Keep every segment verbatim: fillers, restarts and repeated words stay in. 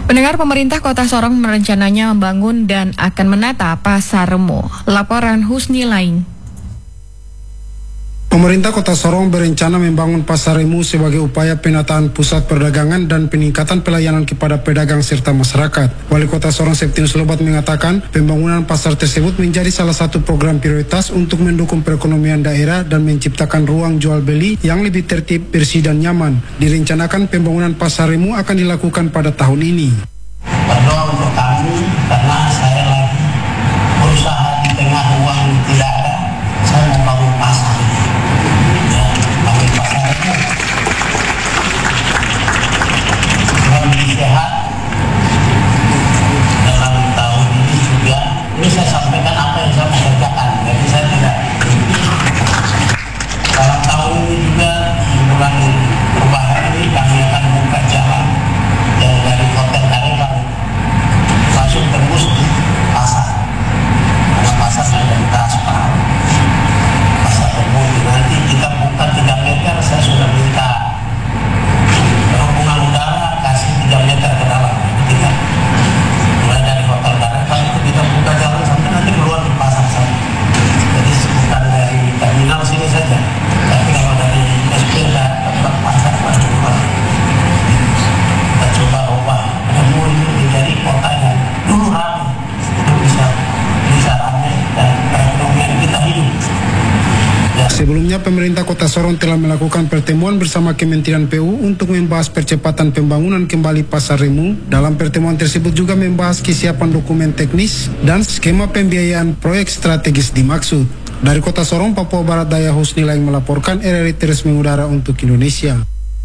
Pendengar, pemerintah Kota Sorong merencananya membangun dan akan menata Pasar Remo. Laporan Husni Laing. Pemerintah Kota Sorong berencana membangun Pasar Remo sebagai upaya penataan pusat perdagangan dan peningkatan pelayanan kepada pedagang serta masyarakat. Wali Kota Sorong Septinus Lobat mengatakan pembangunan pasar tersebut menjadi salah satu program prioritas untuk mendukung perekonomian daerah dan menciptakan ruang jual beli yang lebih tertib, bersih dan nyaman. Direncanakan pembangunan Pasar Remo akan dilakukan pada tahun ini. Berdoa untuk kami karena saya lagi berusaha di tengah uang tidak ada, saya mau bangun pasar. Sehat dalam tahun ini juga. Ini saya sampaikan apa yang saya mau kerjakan, jadi saya tidak dalam tahun ini juga bulan perubahan ini kami akan buka jalan yang dari Hotel Karevan langsung tembus di pasar, karena pasar sudah kita aspal. Pasar Remo nanti kita buka tiga meter, saya sudah minta perhubungan udara kasih tiga meter ke dalam. Kita mulai dari Hotel Karevan itu kita buka jalan sampai nanti keluar di pasar sana. Jadi bukan dari terminal sini saja, tapi kalau dari S P N tempat pasar pada keluar. Kita coba ubah Remo ini menjadi kota yang dulu ramai, itu bisa bisa ramai dan perekonomian kita hidup. Sebelumnya, pemerintah Kota Sorong telah melakukan pertemuan bersama Kementerian P U untuk membahas percepatan pembangunan kembali Pasar Remo. Dalam pertemuan tersebut juga membahas kesiapan dokumen teknis dan skema pembiayaan proyek strategis dimaksud. Dari Kota Sorong, Papua Barat Daya, Husni Laing melaporkan R R I Teres Mengudara untuk Indonesia.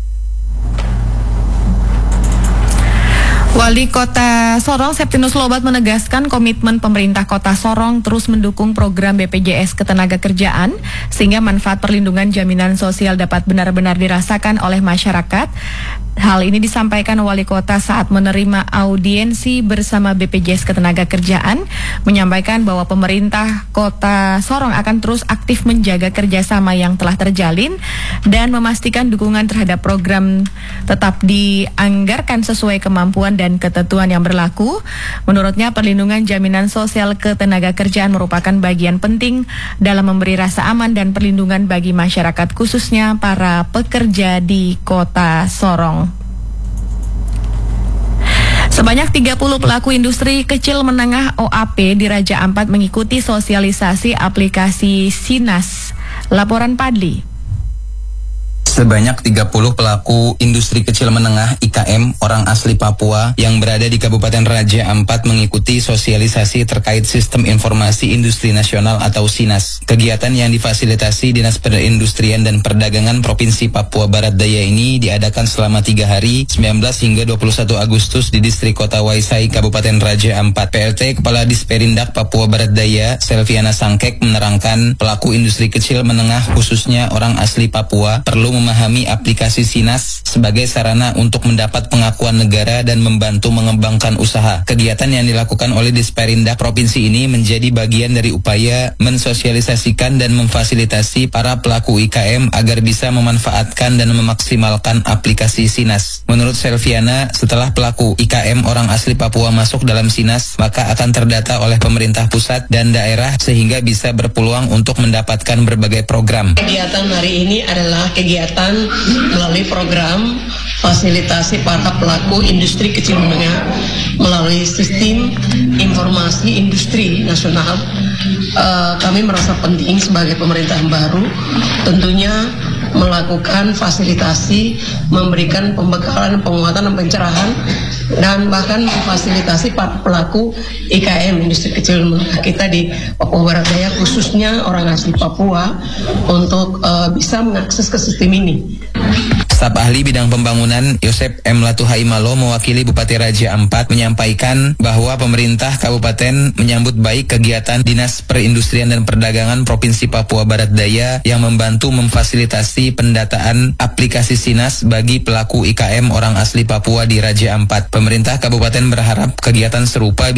Wali Kota Sorong Septinus Lobat menegaskan komitmen pemerintah Kota Sorong terus mendukung program B P J S Ketenagakerjaan sehingga manfaat perlindungan jaminan sosial dapat benar-benar dirasakan oleh masyarakat. Hal ini disampaikan Wali Kota saat menerima audiensi bersama B P J S Ketenagakerjaan, menyampaikan bahwa pemerintah Kota Sorong akan terus aktif menjaga kerjasama yang telah terjalin dan memastikan dukungan terhadap program tetap dianggarkan sesuai kemampuan dan ketentuan yang berlaku. Menurutnya, perlindungan jaminan sosial ketenagakerjaan merupakan bagian penting dalam memberi rasa aman dan perlindungan bagi masyarakat, khususnya para pekerja di Kota Sorong. Sebanyak tiga puluh pelaku industri kecil menengah O A P di Raja Ampat mengikuti sosialisasi aplikasi Sinas. Laporan Padli. Sebanyak tiga puluh pelaku industri kecil menengah I K M orang asli Papua yang berada di Kabupaten Raja Ampat mengikuti sosialisasi terkait Sistem Informasi Industri Nasional atau Sinas. Kegiatan yang difasilitasi Dinas Perindustrian dan Perdagangan Provinsi Papua Barat Daya ini diadakan selama tiga hari, sembilan belas hingga dua puluh satu Agustus di distrik Kota Waisai, Kabupaten Raja Ampat. P L T Kepala Disperindak Papua Barat Daya, Selviana Sangkek, menerangkan pelaku industri kecil menengah khususnya orang asli Papua perlu memahami aplikasi Sinas sebagai sarana untuk mendapat pengakuan negara dan membantu mengembangkan usaha. Kegiatan yang dilakukan oleh Disperindak Provinsi ini menjadi bagian dari upaya mensosialisasikan dan memfasilitasi para pelaku I K M agar bisa memanfaatkan dan memaksimalkan aplikasi Sinas. Menurut Selviana, setelah pelaku I K M orang asli Papua masuk dalam Sinas, maka akan terdata oleh pemerintah pusat dan daerah sehingga bisa berpeluang untuk mendapatkan berbagai program. Kegiatan hari ini adalah kegiatan melalui program fasilitasi para pelaku industri kecil menengah melalui Sistem Informasi Industri Nasional. Uh, kami merasa penting sebagai pemerintahan baru tentunya melakukan fasilitasi, memberikan pembekalan, penguatan dan pencerahan, dan bahkan memfasilitasi para pelaku I K M industri kecil menengah kita di Papua Barat Daya, khususnya orang asli Papua, untuk uh, bisa mengakses ke sistem ini. Staf ahli bidang pembangunan Yosep M. Latuhaimalo mewakili Bupati Raja Ampat menyampaikan bahwa pemerintah kabupaten menyambut baik kegiatan Dinas Perindustrian dan Perdagangan Provinsi Papua Barat Daya yang membantu memfasilitasi pendataan aplikasi Sinas bagi pelaku I K M orang asli Papua di Raja Ampat. Pemerintah kabupaten berharap kegiatan serupa